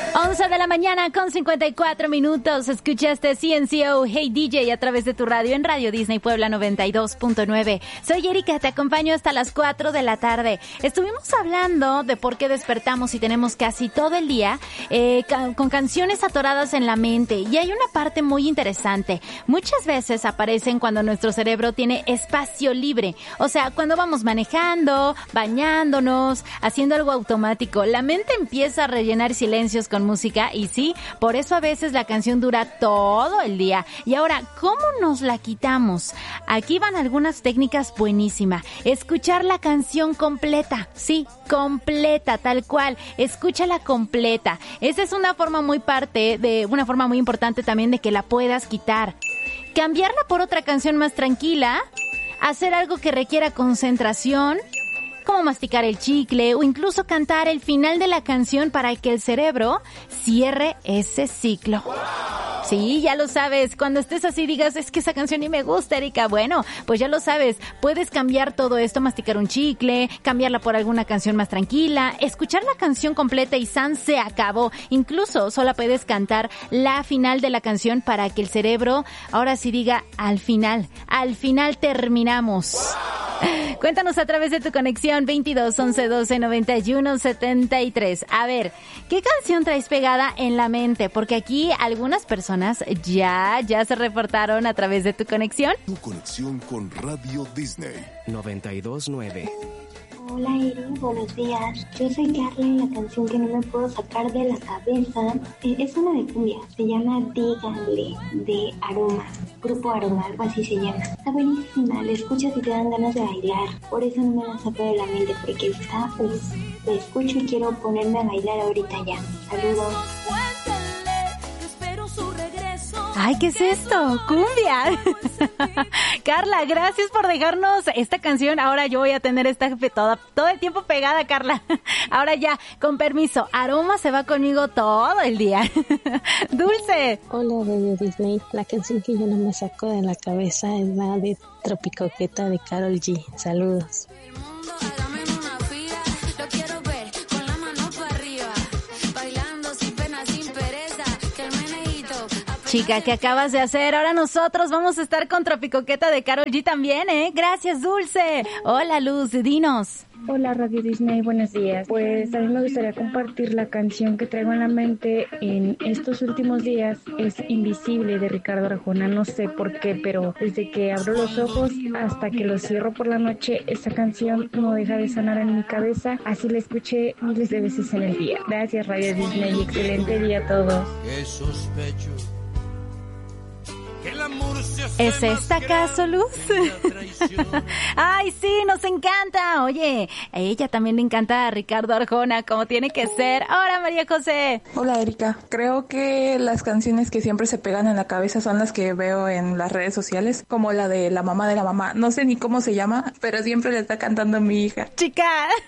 11 de la mañana con 54 minutos. Escuchaste CNCO Hey DJ a través de tu radio en Radio Disney Puebla 92.9. Soy Erika, te acompaño hasta las 4 de la tarde. Estuvimos hablando de por qué despertamos y tenemos casi todo el día con canciones atoradas en la mente. Y hay una parte muy interesante. Muchas veces aparecen cuando nuestro cerebro tiene espacio libre. O sea, cuando vamos manejando, bañándonos, haciendo algo automático. La mente empieza a rellenar silencios con música y sí, por eso a veces la canción dura todo el día. Y ahora, ¿cómo nos la quitamos? Aquí van algunas técnicas buenísimas. Escuchar la canción completa, sí, completa, tal cual. Escúchala completa. Esa es una forma muy importante también de que la puedas quitar. Cambiarla por otra canción más tranquila, hacer algo que requiera concentración, como masticar el chicle o incluso cantar el final de la canción para que el cerebro cierre ese ciclo. Sí, ya lo sabes, cuando estés así digas, es que esa canción ni me gusta, Erika. Bueno, pues ya lo sabes, puedes cambiar todo esto, masticar un chicle, cambiarla por alguna canción más tranquila, escuchar la canción completa y san se acabó. Incluso solo puedes cantar la final de la canción para que el cerebro ahora sí diga al final terminamos. Cuéntanos a través de tu conexión 22 11 12 91 73. A ver, ¿qué canción traes pegada en la mente? Porque aquí algunas personas ya se reportaron a través de tu conexión. Tu conexión con Radio Disney 92.9. Hola Eri, buenos días. Yo soy Carla y la canción que no me puedo sacar de la cabeza es una de cumbia. Se llama Díganle, de Aroma. Grupo Aroma, algo así se llama. Está buenísima, la escuchas y te dan ganas de bailar. Por eso no me la saco de la mente, porque está la escucho y quiero ponerme a bailar ahorita ya. Saludos. ¡Ay, qué es esto! ¡Cumbia! Carla, gracias por dejarnos esta canción. Ahora yo voy a tener esta todo el tiempo pegada, Carla. Ahora ya, con permiso, Aroma se va conmigo todo el día. Dulce. Hola, Radio Disney. La canción que yo no me saco de la cabeza es la de Tropicoqueta de Karol G. Saludos. Chica, ¿qué acabas de hacer? Ahora nosotros vamos a estar con Tropicoqueta de Karol G también, ¿eh? Gracias, Dulce. Hola, Luz, dinos. Hola, Radio Disney, buenos días. Pues a mí me gustaría compartir la canción que traigo en la mente en estos últimos días. Es Invisible de Ricardo Arjona. No sé por qué, pero desde que abro los ojos hasta que los cierro por la noche, esa canción no deja de sonar en mi cabeza. Así la escuché miles de veces en el día. Gracias, Radio Disney, y excelente día a todos. ¿Es esta acaso, Luz? ¡Ay, sí! ¡Nos encanta! Oye, a ella también le encanta a Ricardo Arjona, como tiene que ser. ¡Hola, María José! Hola, Erika. Creo que las canciones que siempre se pegan en la cabeza son las que veo en las redes sociales, como la de La Mamá de la Mamá. No sé ni cómo se llama, pero siempre le está cantando a mi hija. ¡Chica!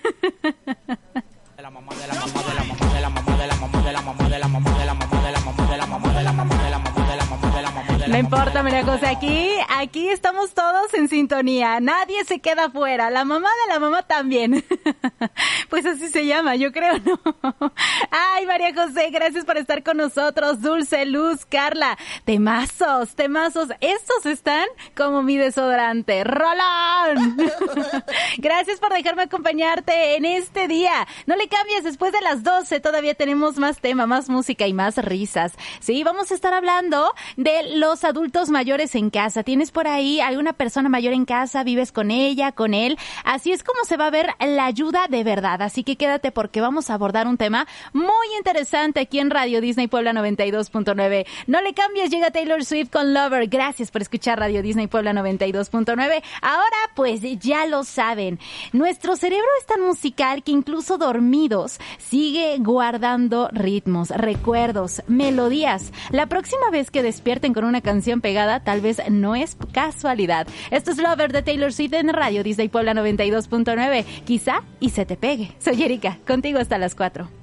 La mamá de la mamá de la mamá de la mamá de la mamá de la mamá de la mamá de la mamá de la mamá de la mamá de la mamá de la mamá de la mamá de la mamá de la mamá. No importa, María José, aquí estamos todos en sintonía, nadie se queda fuera, la mamá de la mamá también. Pues así se llama, yo creo, ¿no? Ay, María José, gracias por estar con nosotros. Dulce, Luz, Carla, temazos, estos están como mi desodorante, ¡Rolón! Gracias por dejarme acompañarte en este día. No le cambies, después de las 12 todavía tenemos más tema, más música y más risas. Sí, vamos a estar hablando de los adultos mayores en casa. ¿Tienes por ahí alguna persona mayor en casa? ¿Vives con ella, con él? Así es como se va a ver la ayuda de verdad. Así que quédate porque vamos a abordar un tema muy interesante aquí en Radio Disney Puebla 92.9. No le cambies, llega Taylor Swift con Lover. Gracias por escuchar Radio Disney Puebla 92.9. Ahora, pues ya lo saben. Nuestro cerebro es tan musical que incluso dormidos sigue guardando ritmos, recuerdos, melodías. La próxima vez que despierten con una canción pegada, tal vez no es casualidad. Esto es Lover de Taylor Swift en Radio Disney Puebla 92.9. Quizá y se te pegue. Soy Erika, contigo hasta las 4.